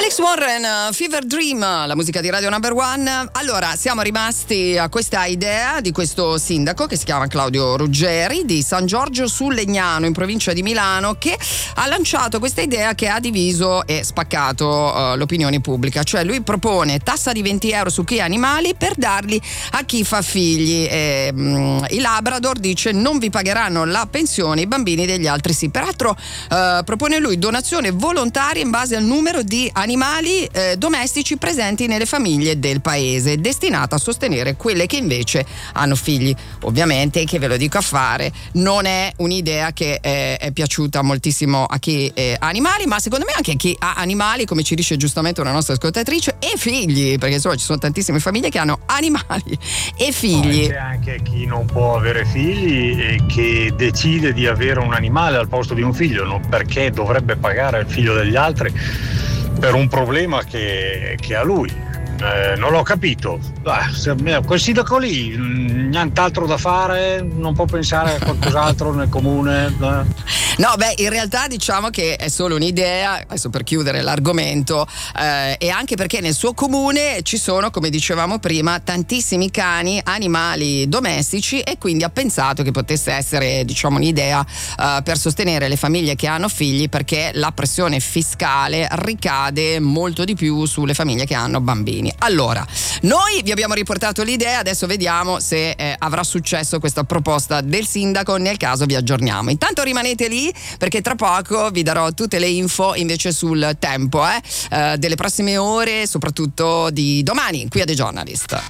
Alex Warren, Fever Dream, la musica di Radio Number One. Allora, siamo rimasti a questa idea di questo sindaco che si chiama Claudio Ruggeri di San Giorgio sul Legnano in provincia di Milano, che ha lanciato questa idea che ha diviso e spaccato l'opinione pubblica. Cioè lui propone tassa di 20 euro su chi ha animali per darli a chi fa figli. I Labrador, dice, non vi pagheranno la pensione, i bambini degli altri sì. Peraltro propone lui donazione volontaria in base al numero di animali domestici presenti nelle famiglie del paese, destinata a sostenere quelle che invece hanno figli. Ovviamente, che ve lo dico a fare, non è un'idea che è piaciuta moltissimo a chi ha animali, ma secondo me anche a chi ha animali, come ci dice giustamente una nostra ascoltatrice, e figli, perché insomma ci sono tantissime famiglie che hanno animali e figli. C'è anche chi non può avere figli e che decide di avere un animale al posto di un figlio, non perché dovrebbe pagare il figlio degli altri per un problema che ha lui. Non l'ho capito. Quel sindaco lì, nient'altro da fare, non può pensare a qualcos'altro nel comune. No, beh, in realtà diciamo che è solo un'idea, adesso per chiudere l'argomento, e anche perché nel suo comune ci sono, come dicevamo prima, tantissimi cani, animali domestici, e quindi ha pensato che potesse essere, diciamo, un'idea per sostenere le famiglie che hanno figli, perché la pressione fiscale ricade molto di più sulle famiglie che hanno bambini. Allora, noi vi abbiamo riportato l'idea, adesso vediamo se avrà successo questa proposta del sindaco, nel caso vi aggiorniamo. Intanto rimanete lì, perché tra poco vi darò tutte le info invece sul tempo delle prossime ore, soprattutto di domani, qui a The Journalist.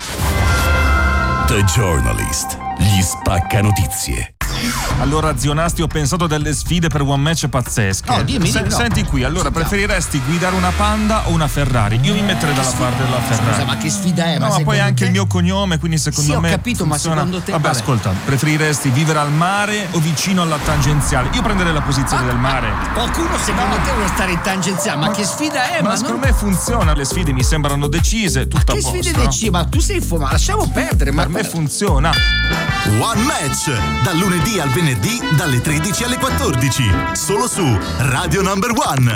The Journalist, gli spacca notizie. Allora, zio Nasti, ho pensato delle sfide per one match pazzesche. No, dimmi. Senti qui, allora, Sentiamo. preferiresti guidare una Panda o una Ferrari? Io mi metterei dalla parte della Ferrari. Scusa, ma che sfida è? No, ma poi anche il mio cognome, quindi secondo Sì, me ho capito, ma funziona. secondo te, Vabbè, vabbè. ascolta, preferiresti vivere al mare o vicino alla tangenziale? Io prenderei la posizione del mare. Qualcuno secondo te vuole stare in tangenziale? Ma che sfida è? Ma secondo me funziona, le sfide mi sembrano decise, tutto a che posto. sfide decise? Ma tu sei fumato, lasciamo perdere. Per me funziona. One Match, dal lunedì al venerdì dalle 13 alle 14, solo su Radio Number One.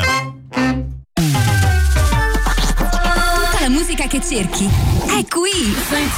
Tutta la musica che cerchi è qui.